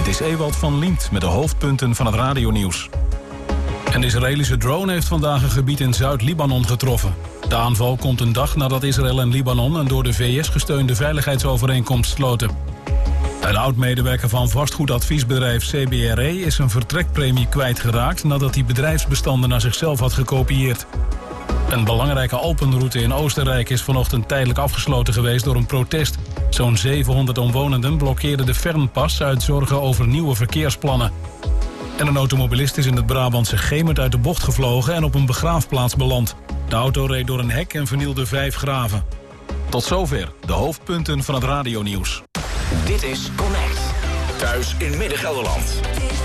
Dit is Ewald van Liemt met de hoofdpunten van het radionieuws. Een Israëlische drone heeft vandaag een gebied in Zuid-Libanon getroffen. De aanval komt een dag nadat Israël en Libanon een door de VS gesteunde veiligheidsovereenkomst sloten. Een oud-medewerker van vastgoedadviesbedrijf CBRE is een vertrekpremie kwijtgeraakt nadat hij bedrijfsbestanden naar zichzelf had gekopieerd. Een belangrijke Alpenroute in Oostenrijk is vanochtend tijdelijk afgesloten geweest door een protest. Zo'n 700 omwonenden blokkeerden de Fernpas uit zorgen over nieuwe verkeersplannen. En een automobilist is in het Brabantse Gemert uit de bocht gevlogen en op een begraafplaats beland. De auto reed door een hek en vernielde 5 graven. Tot zover de hoofdpunten van het radionieuws. Dit is Connect. Thuis in Midden-Gelderland.